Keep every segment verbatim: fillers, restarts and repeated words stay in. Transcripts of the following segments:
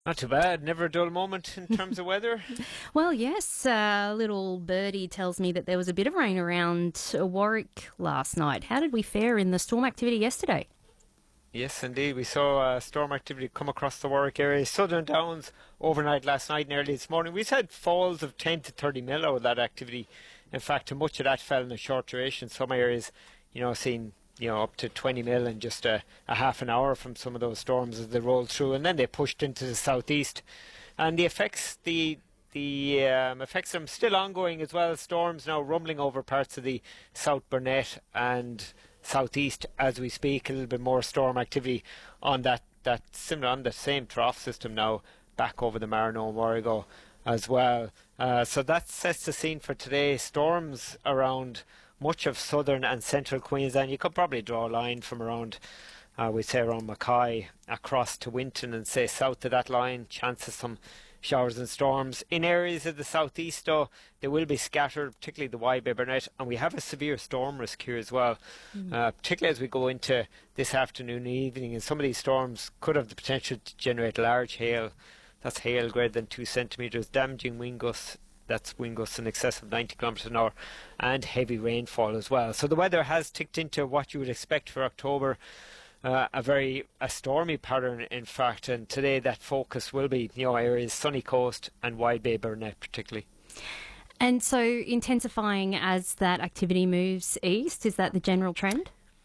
Not too bad. Never a dull moment in terms of weather. Well, yes, uh, little birdie tells me that there was a bit of rain around uh, Warwick last night. How did we fare in the storm activity yesterday? Yes, indeed. We saw uh, storm activity come across the Warwick area. Southern Downs overnight last night and early this morning. We had falls of ten to thirty mil out of that activity. In fact, much of that fell in a short duration. Some areas, you know, seen you know up to twenty mil in just a, a half an hour from some of those storms as they rolled through, and then they pushed into the southeast. And the effects, the the um, effects are still ongoing as well. Storms now rumbling over parts of the South Burnett and southeast as we speak. A little bit more storm activity on that that similar on the same trough system now back over the Marino and Warrego as well. Uh, so that sets the scene for today. Storms around much of southern and central Queensland. You could probably draw a line from around, uh, we'd say around Mackay across to Winton and say south of that line. Chances some showers and storms. In areas of the southeast though, they will be scattered, particularly the Y Bay Burnett, and we have a severe storm risk here as well, mm. uh, particularly as we go into this afternoon and evening, and some of these storms could have the potential to generate large hail. That's hail greater than two centimetres, damaging wind gusts. That's wind gusts in excess of ninety kilometres an hour, and heavy rainfall as well. So the weather has ticked into what you would expect for October. Uh, a very a stormy pattern, in fact, and today that focus will be, you know, areas sunny coast and Wide Bay Burnett particularly. And so intensifying as that activity moves east, is that the general trend?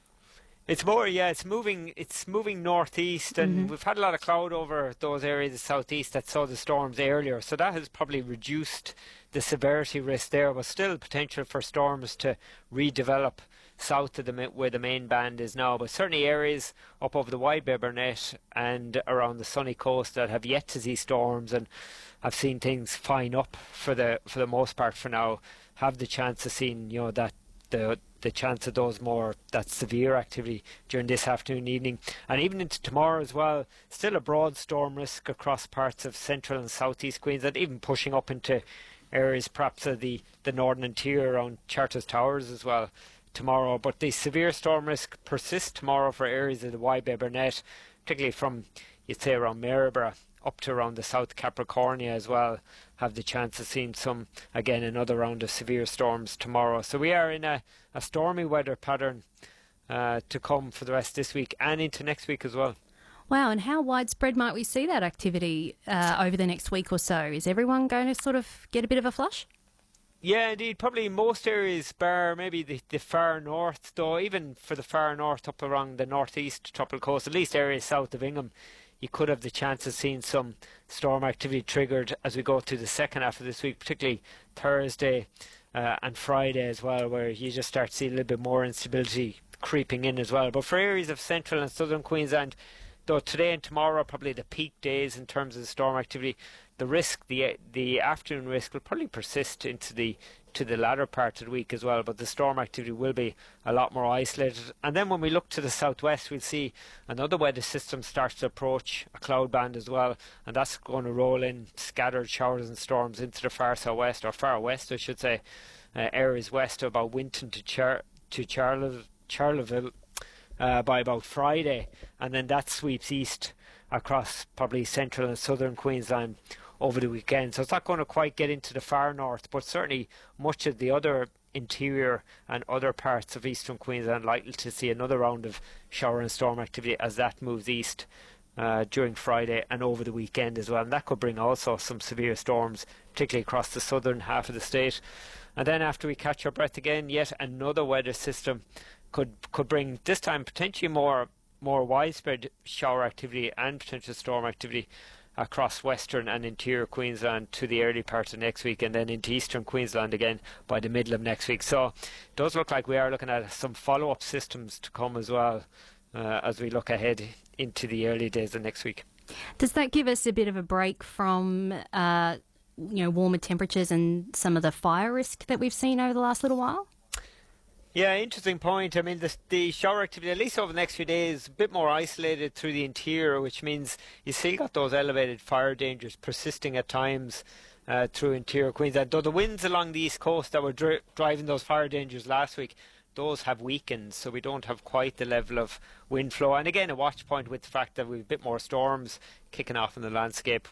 It's more, yeah, it's moving it's moving northeast, and mm-hmm. we've had a lot of cloud over those areas of southeast that saw the storms earlier, so that has probably reduced the severity risk there, but still potential for storms to redevelop south of the where the main band is now. But certainly areas up over the Wide Bay Burnett and around the sunny coast that have yet to see storms and have seen things fine up for the for the most part for now, have the chance of seeing, you know, that the the chance of those more that severe activity during this afternoon and evening, and even into tomorrow as well. Still a broad storm risk across parts of central and southeast Queensland, even pushing up into areas perhaps of the, the northern interior around Charters Towers as well tomorrow. But the severe storm risk persists tomorrow for areas of the Wide Bay Burnett, particularly from, you'd say, around Maryborough up to around the South Capricornia as well, have the chance of seeing some, again, another round of severe storms tomorrow. So we are in a, a stormy weather pattern uh, to come for the rest of this week and into next week as well. Wow, and how widespread might we see that activity uh, over the next week or so? Is everyone going to sort of get a bit of a flush? Yeah, indeed. Probably most areas, bar maybe the, the far north, though even for the far north up around the northeast tropical coast, at least areas south of Ingham, you could have the chance of seeing some storm activity triggered as we go to the second half of this week, particularly Thursday uh, and Friday as well, where you just start to see a little bit more instability creeping in as well. But for areas of central and southern Queensland, though today and tomorrow are probably the peak days in terms of the storm activity, the risk, the the afternoon risk will probably persist into the to the latter part of the week as well, but the storm activity will be a lot more isolated. And then when we look to the southwest, we'll see another weather system starts to approach a cloud band as well, and that's going to roll in scattered showers and storms into the far southwest, or far west I should say, uh, areas west of about Winton to Char to Charle Charleville uh, by about Friday, and then that sweeps east across probably central and southern Queensland over the weekend. So it's not going to quite get into the far north, but certainly much of the other interior and other parts of eastern Queensland likely to see another round of shower and storm activity as that moves east uh, during Friday and over the weekend as well. And that could bring also some severe storms, particularly across the southern half of the state. And then after we catch our breath again, yet another weather system could could bring, this time potentially more more widespread shower activity and potential storm activity across western and interior Queensland to the early part of next week, and then into eastern Queensland again by the middle of next week. So it does look like we are looking at some follow-up systems to come as well uh, as we look ahead into the early days of next week. Does that give us a bit of a break from uh, you know, warmer temperatures and some of the fire risk that we've seen over the last little while? Yeah, interesting point. I mean, the, the shower activity, at least over the next few days, a bit more isolated through the interior, which means you still got those elevated fire dangers persisting at times uh, through interior Queensland. Though the winds along the east coast that were dri driving those fire dangers last week, those have weakened, so we don't have quite the level of wind flow. And again, a watch point with the fact that we've a bit more storms kicking off in the landscape